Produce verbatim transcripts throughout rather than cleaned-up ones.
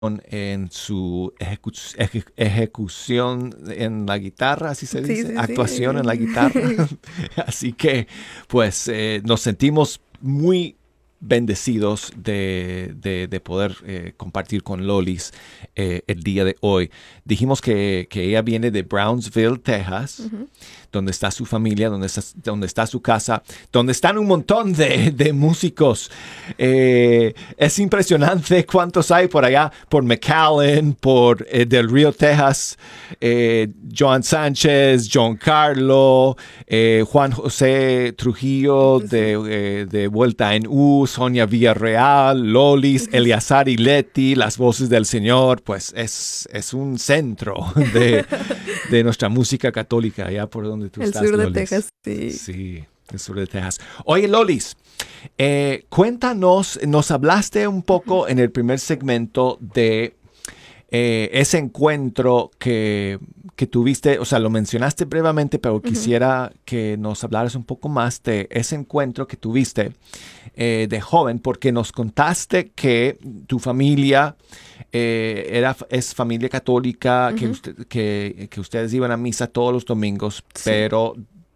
en su ejecu eje ejecución en la guitarra, así se dice, Sí, sí, actuación sí. en la guitarra. Así que, pues, eh, nos sentimos muy bendecidos de, de, de poder eh, compartir con Lolis eh, el día de hoy. Dijimos que, que ella viene de Brownsville, Texas, Uh-huh. donde está su familia, donde está, donde está su casa, donde están un montón de, de músicos. Eh, es impresionante cuántos hay por allá, por McAllen, por eh, Del Río, Texas, eh, Joan Sánchez, John Carlo, eh, Juan José Trujillo de, eh, de Vuelta en U, Sonia Villarreal, Lolis, Eleazar y Leti, las voces del Señor. Pues es, es un centro de, de nuestra música católica allá por donde tú El estás, sur de Lolis. Texas, sí. Sí, el sur de Texas. Oye, Lolis, eh, cuéntanos, nos hablaste un poco en el primer segmento de eh, ese encuentro que, que tuviste, o sea, lo mencionaste brevemente, pero Uh-huh. quisiera que nos hablaras un poco más de ese encuentro que tuviste eh, de joven, porque nos contaste que tu familia eh, era, es familia católica, uh-huh. que, usted, que, que ustedes iban a misa todos los domingos, sí. pero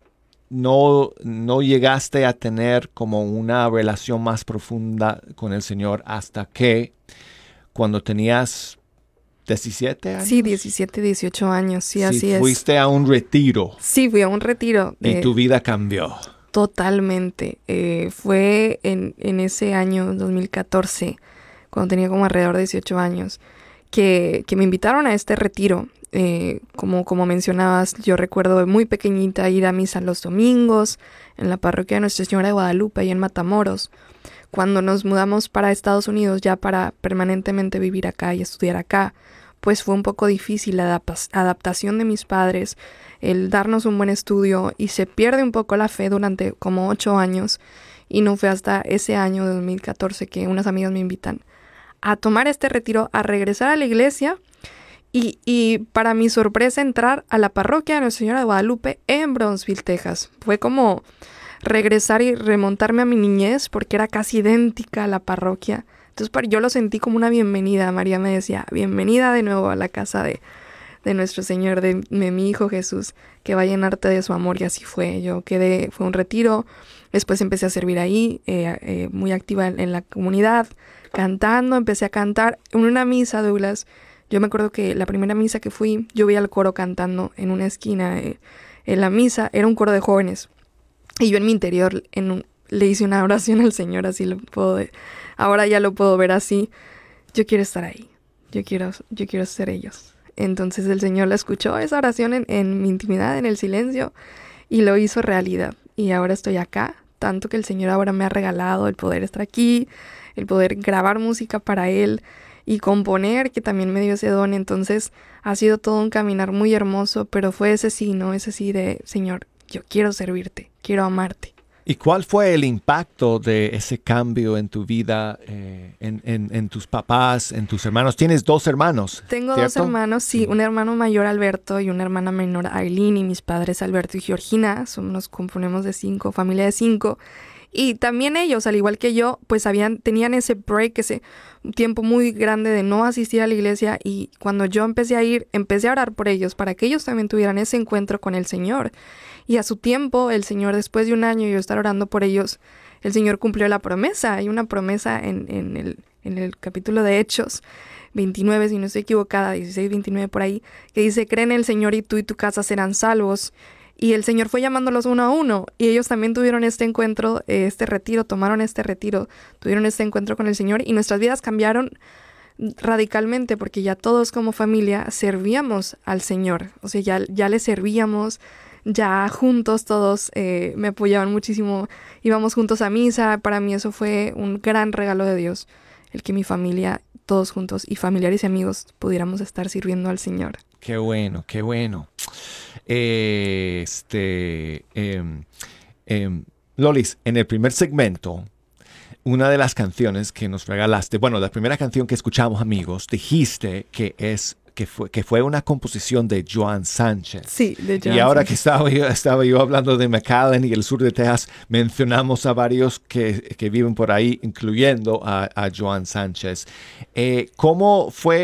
no, no llegaste a tener como una relación más profunda con el Señor hasta que cuando tenías diecisiete años. Sí, diecisiete, dieciocho años, sí, sí así es. Fuiste a un retiro. Sí, fui a un retiro. Y eh, tu vida cambió. Totalmente. Eh, fue en, en ese año, dos mil catorce, cuando tenía como alrededor de dieciocho años, que, que me invitaron a este retiro. Eh, como, como mencionabas, yo recuerdo muy pequeñita ir a misa los domingos en la parroquia de Nuestra Señora de Guadalupe, ahí en Matamoros. Cuando nos mudamos para Estados Unidos, ya para permanentemente vivir acá y estudiar acá, pues fue un poco difícil la adap- adaptación de mis padres, el darnos un buen estudio, y se pierde un poco la fe durante como ocho años, y no fue hasta ese año de dos mil catorce que unas amigas me invitan a tomar este retiro, a regresar a la iglesia y, y para mi sorpresa entrar a la parroquia de Nuestra Señora de Guadalupe en Brownsville, Texas. Fue como regresar y remontarme a mi niñez porque era casi idéntica a la parroquia. Entonces yo lo sentí como una bienvenida. María me decía, bienvenida de nuevo a la casa de, de nuestro Señor, de, de mi Hijo Jesús, que va a llenarte de su amor. Y así fue. Yo quedé, fue un retiro. Después empecé a servir ahí, eh, eh, muy activa en, en la comunidad, cantando. Empecé a cantar en una misa, Douglas. Yo me acuerdo que la primera misa que fui, yo vi al coro cantando en una esquina. Eh, en la misa era un coro de jóvenes. Y yo en mi interior en un, le hice una oración al Señor, así lo puedo, ahora ya lo puedo ver así. Yo quiero estar ahí, yo quiero, yo quiero ser ellos. Entonces el Señor la escuchó, esa oración en, en mi intimidad, en el silencio, y lo hizo realidad. Y ahora estoy acá, tanto que el Señor ahora me ha regalado el poder estar aquí, el poder grabar música para Él y componer, que también me dio ese don. Entonces ha sido todo un caminar muy hermoso, pero fue ese sí, ¿no? Ese sí de, Señor, yo quiero servirte, quiero amarte. ¿Y cuál fue el impacto de ese cambio en tu vida, eh, en, en, en tus papás, en tus hermanos? Tienes dos hermanos, Tengo ¿cierto? dos hermanos, sí, un hermano mayor, Alberto, y una hermana menor, Aileen, y mis padres, Alberto y Georgina. Somos, nos componemos de cinco, familia de cinco. Y también ellos, al igual que yo, pues habían, tenían ese break, ese tiempo muy grande de no asistir a la iglesia. Y cuando yo empecé a ir, empecé a orar por ellos para que ellos también tuvieran ese encuentro con el Señor. Y a su tiempo, el Señor, después de un año yo estar orando por ellos, el Señor cumplió la promesa. Hay una promesa en, en, el, en el capítulo de Hechos veintinueve, si no estoy equivocada, dieciséis, veintinueve por ahí, que dice, cree en el Señor y tú y tu casa serán salvos. Y el Señor fue llamándolos uno a uno, y ellos también tuvieron este encuentro, este retiro, tomaron este retiro, tuvieron este encuentro con el Señor, y nuestras vidas cambiaron radicalmente, porque ya todos como familia servíamos al Señor, o sea, ya, ya le servíamos, ya juntos todos eh, me apoyaban muchísimo, íbamos juntos a misa. Para mí eso fue un gran regalo de Dios, el que mi familia, todos juntos, y familiares y amigos, pudiéramos estar sirviendo al Señor. Qué bueno, qué bueno. Eh, este, eh, eh, Lolis, en el primer segmento, una de las canciones que nos regalaste, bueno, la primera canción que escuchamos, amigos, dijiste que es que fue, que fue una composición de Joan Sánchez. Sí, de Joan Y ahora Sánchez. que estaba yo, estaba yo hablando de McAllen y el sur de Texas, mencionamos a varios que, que viven por ahí, incluyendo a, a Joan Sánchez. Eh, ¿Cómo fue